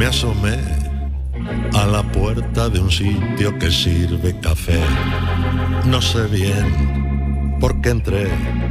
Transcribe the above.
Me asomé a la puerta de un sitio que sirve café. No sé bien por qué entré,